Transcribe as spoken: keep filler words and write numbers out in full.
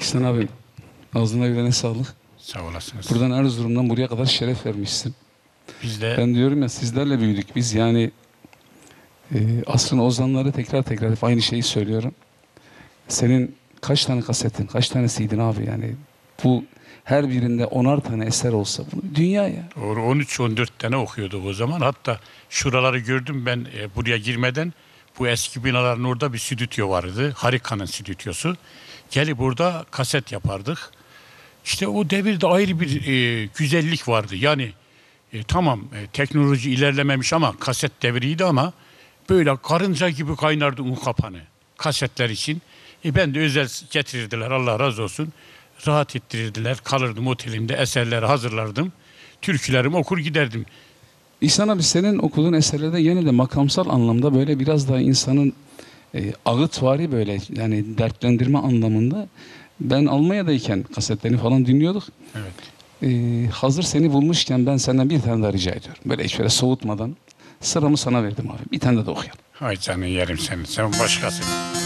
İhsan abi, ağzına yüreğine sağlık. Sağ olasınız. Buradan Erzurum'dan buraya kadar şeref vermişsin. Biz de Ben diyorum ya, sizlerle büyüdük biz. Yani e, asrın ozanları tekrar tekrar hep aynı şeyi söylüyorum. Senin kaç tane kasetin, kaç tane C D'in abi yani. Bu her birinde onar tane eser olsa bu dünya ya. doğru on üç on dört tane okuyorduk o zaman. Hatta şuraları gördüm ben e, buraya girmeden. Bu eski binaların orada bir stüdyo vardı. Harika'nın stüdyosu. Gelip burada kaset yapardık. İşte o devirde ayrı bir e, güzellik vardı. Yani e, tamam e, teknoloji ilerlememiş ama kaset devriydi ama böyle karınca gibi kaynardı un kapanı kasetler için. E, ben de özel getirirdiler, Allah razı olsun. Rahat ettirirdiler. Kalırdım otelimde, eserleri hazırlardım. Türkülerimi okur giderdim. İhsan abi, senin okuduğun eserlerde yine de makamsal anlamda böyle biraz daha insanın e, ağıtvari, böyle yani dertlendirme anlamında. Ben Almanya'dayken kasetlerini falan dinliyorduk. Evet. Ee, hazır seni bulmuşken ben senden bir tane daha rica ediyorum. Böyle hiç böyle soğutmadan sıramı sana verdim abi. Bir tane de okuyalım. Hay canım yerim seni. Sen başkasın.